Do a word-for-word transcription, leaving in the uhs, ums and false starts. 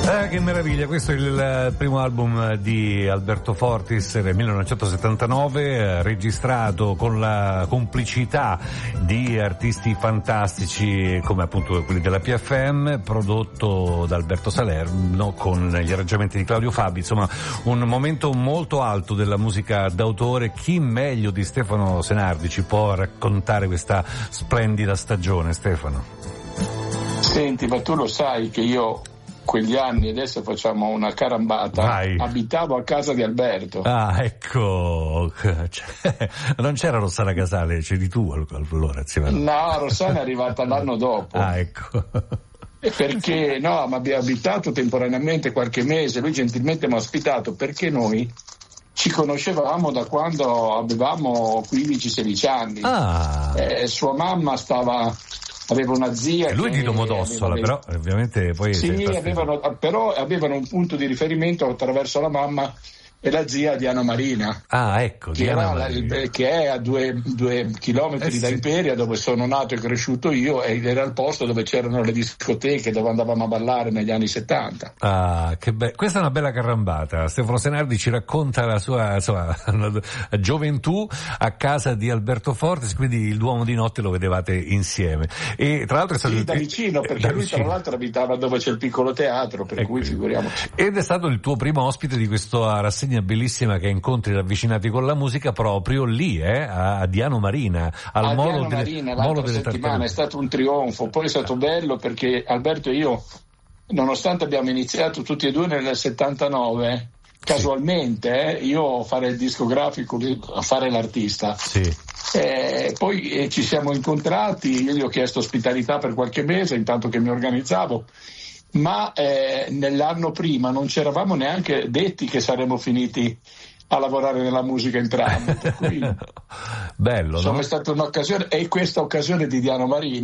Eh, che meraviglia, questo è il primo album di Alberto Fortis del millenovecentosettantanove, eh, registrato con la complicità di artisti fantastici come appunto quelli della P F M, prodotto da Alberto Salerno con gli arrangiamenti di Claudio Fabi. Insomma, un momento molto alto della musica d'autore. Chi meglio di Stefano Senardi ci può raccontare questa splendida stagione, Stefano? Senti, ma tu lo sai che io quegli anni, adesso facciamo una carambata, Vai. Abitavo a casa di Alberto. Ah, ecco, cioè, non c'era Rossana Casale, c'eri tu allora insieme a... No, Rossana è arrivata l'anno dopo. Ah, ecco. Perché no, ma abbiamo abitato temporaneamente qualche mese, lui gentilmente mi ha ospitato perché noi ci conoscevamo da quando avevamo quindici sedici anni. Ah. Eh, sua mamma stava... aveva una zia. Lui che di Domodossola, aveva... però ovviamente poi... Sì, avevano, però avevano un punto di riferimento attraverso la mamma e la zia Diana Marina. Ah, ecco, che, Diana era Marina. La, che è a due, due chilometri Eh, da sì. Imperia, dove sono nato e cresciuto io, ed era il posto dove c'erano le discoteche, dove andavamo a ballare negli anni settanta. Ah, che be- questa è una bella carambata. Stefano Senardi ci racconta la sua, insomma, gioventù a casa di Alberto Fortis, quindi il Duomo di notte lo vedevate insieme. E tra l'altro è stato Sì, da vicino, perché da lui vicino. tra l'altro abitava dove c'è il piccolo teatro, per Ecco. cui figuriamoci. Ed è stato il tuo primo ospite di questa rassegna bellissima che è Incontri ravvicinati con la musica, proprio lì, eh, a Diano Marina, al a Molo Diano delle, Marina Molo l'altra delle settimana Tartarughe. è stato un trionfo, poi è stato bello perché Alberto e io, nonostante abbiamo iniziato tutti e due nel settantanove, casualmente eh, io a fare il discografico, a fare l'artista, Sì. eh, poi eh, ci siamo incontrati, io gli ho chiesto ospitalità per qualche mese intanto che mi organizzavo, ma eh, nell'anno prima non ci eravamo neanche detti che saremmo finiti a lavorare nella musica entrambi, per cui Bello, insomma no? è stata un'occasione, e questa occasione di Diano Marina